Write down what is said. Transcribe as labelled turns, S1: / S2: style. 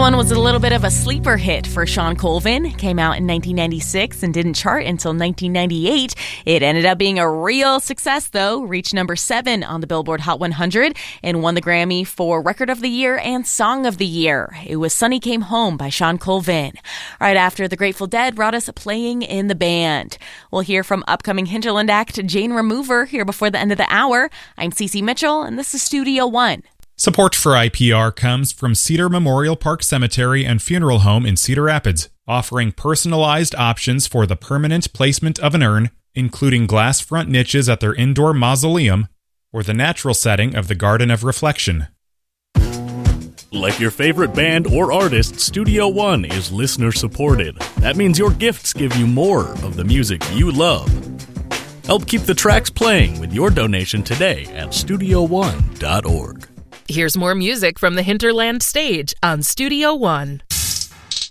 S1: one was a little bit of a sleeper hit for Shawn Colvin. Came out in 1996 and didn't chart until 1998. It ended up being a real success, though. Reached number 7 on the Billboard Hot 100 and won the Grammy for Record of the Year and Song of the Year. It was Sunny Came Home by Shawn Colvin. Right after the Grateful Dead brought us Playing in the Band. We'll hear from upcoming Hinterland act Jane Remover here before the end of the hour. I'm Cece Mitchell, and this is Studio One.
S2: Support for IPR comes from Cedar Memorial Park Cemetery and Funeral Home in Cedar Rapids, offering personalized options for the permanent placement of an urn, including glass front niches at their indoor mausoleum or the natural setting of the Garden of Reflection.
S3: Like your favorite band or artist, Studio One is listener-supported. That means your gifts give you more of the music you love. Help keep the tracks playing with your donation today at StudioOne.org.
S4: Here's more music from the Hinterland stage on Studio One.